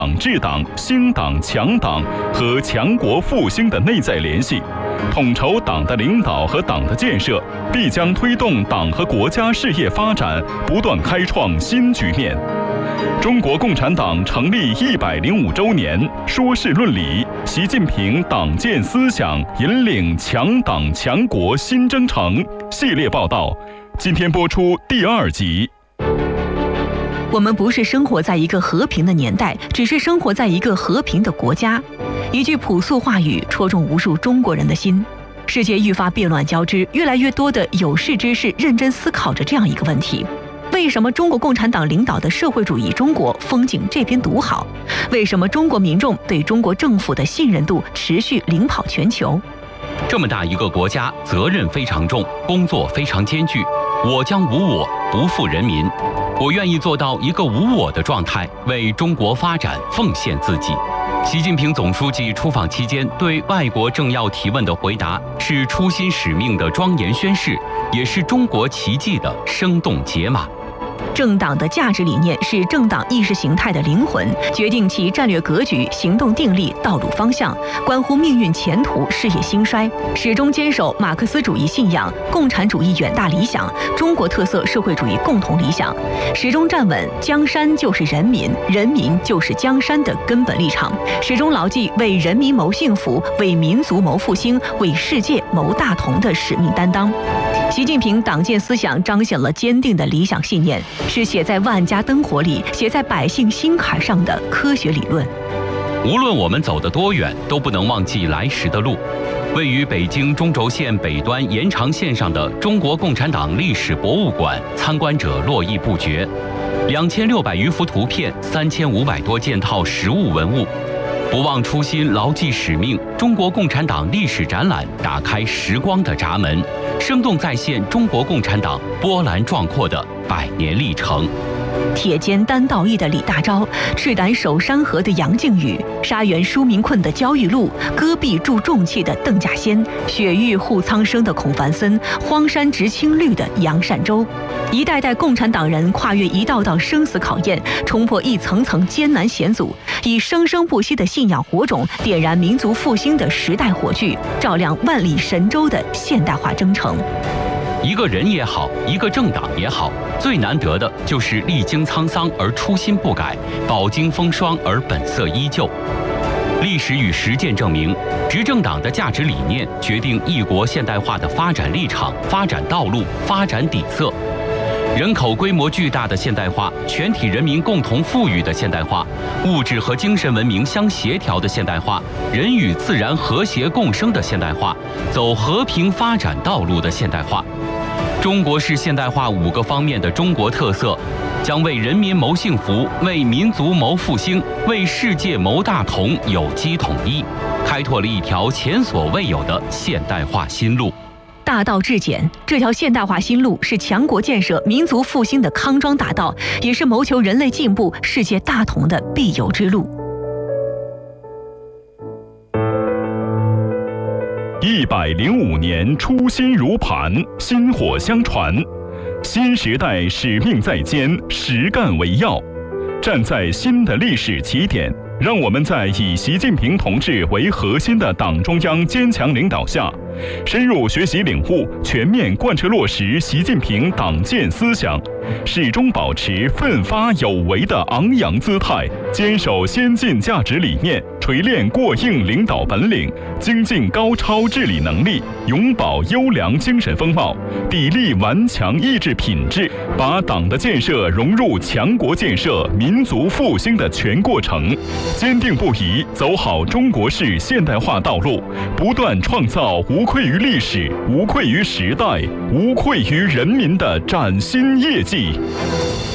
治党、兴党、强党和强国复兴的内在联系，统筹党的领导和党的建设，必将推动党和国家事业发展不断开创新局面。中国共产党成立105周年，说事论理，习近平党建思想引领强党强国新征程系列报道，今天播出第2集。 我们不是生活在一个和平的年代，只是生活在一个和平的国家。一句朴素话语戳中无数中国人的心。世界愈发变乱交织，越来越多的有识之士认真思考着这样一个问题：为什么中国共产党领导的社会主义中国风景这边独好？为什么中国民众对中国政府的信任度持续领跑全球？ 这么大一个国家，责任非常重，工作非常艰巨。我将无我，不负人民。我愿意做到一个无我的状态，为中国发展奉献自己。习近平总书记出访期间对外国政要提问的回答，是初心使命的庄严宣誓，也是中国奇迹的生动解码。 政党的价值理念是政党意识形态的灵魂，决定其战略格局、行动定力、道路方向，关乎命运前途、事业兴衰。始终坚守马克思主义信仰、共产主义远大理想、中国特色社会主义共同理想，始终站稳江山就是人民，人民就是江山的根本立场，始终牢记为人民谋幸福、为民族谋复兴、为世界谋大同的使命担当。习近平党建思想彰显了坚定的理想信念，是写在万家灯火里、写在百姓心坎上的科学理论。 无论我们走得多远，都不能忘记来时的路。位于北京中轴线北端延长线上的中国共产党历史博物馆，参观者络绎不绝，2600余幅图片，3500多件套实物文物。不忘初心，牢记使命，中国共产党历史展览打开时光的闸门，生动再现中国共产党波澜壮阔的100年历程。 铁肩担道义的李大钊，赤胆守山河的杨靖宇，沙原疏民困的焦裕禄，戈壁铸重器的邓稼先，雪域护苍生的孔繁森，荒山植青绿的杨善洲。一代代共产党人跨越一道道生死考验，冲破一层层艰难险阻，以生生不息的信仰火种点燃民族复兴的时代火炬，照亮万里神州的现代化征程。 一个人也好，一个政党也好，最难得的就是历经沧桑而初心不改，饱经风霜而本色依旧。历史与实践证明，执政党的价值理念决定一国现代化的发展立场、发展道路、发展底色。人口规模巨大的现代化，全体人民共同富裕的现代化，物质和精神文明相协调的现代化，人与自然和谐共生的现代化，走和平发展道路的现代化。中国式现代化5个方面的中国特色，将为人民谋幸福、为民族谋复兴、为世界谋大同有机统一，开拓了一条前所未有的现代化新路。 大道至简，这条现代化新路是强国建设、民族复兴的康庄大道，也是谋求人类进步、世界大同的必由之路。 105年，初心如磐，薪火相传。新时代使命在肩，实干为要。站在新的历史起点，让我们在以习近平同志为核心的党中央坚强领导下，深入学习领悟，全面贯彻落实习近平党建思想，始终保持奋发有为的昂扬姿态，坚守先进价值理念，锤炼过硬领导本领，精进高超治理能力，永葆优良精神风貌，砥砺顽强意志品质，把党的建设融入强国建设、民族复兴的全过程，坚定不移走好中国式现代化道路，不断创造无愧于历史、无愧于时代、无愧于人民的崭新业绩。